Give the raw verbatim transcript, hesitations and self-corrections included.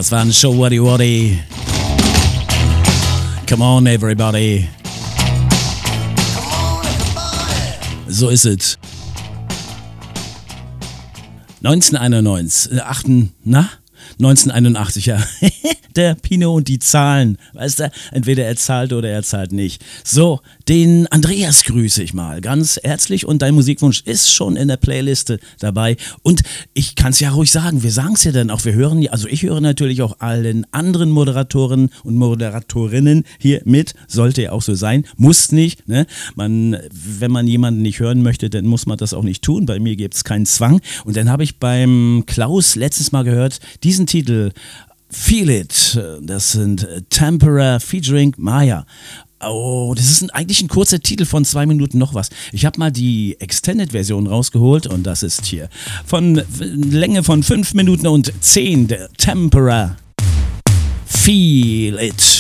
Das war ein Show Waddy Waddy. Come on, everybody. So ist es. neunzehnhunderteinundneunzig, achten, na? neunzehnhunderteinundachtzig, ja. Der Pino und die Zahlen. Weißt du, entweder er zahlt oder er zahlt nicht. So, den Andreas grüße ich mal ganz herzlich und dein Musikwunsch ist schon in der Playliste dabei. Und ich kann es ja ruhig sagen, wir sagen es ja dann auch, wir hören, also ich höre natürlich auch allen anderen Moderatoren und Moderatorinnen hier mit. Sollte ja auch so sein, muss nicht. Ne? Man, wenn man jemanden nicht hören möchte, dann muss man das auch nicht tun. Bei mir gibt es keinen Zwang. Und dann habe ich beim Klaus letztes Mal gehört, diesen Titel Feel It, das sind Tempera featuring Maya. Oh, das ist ein, eigentlich ein kurzer Titel von zwei Minuten noch was. Ich habe mal die Extended-Version rausgeholt und das ist hier von Länge von fünf Minuten und zehn, der Tempera Feel It.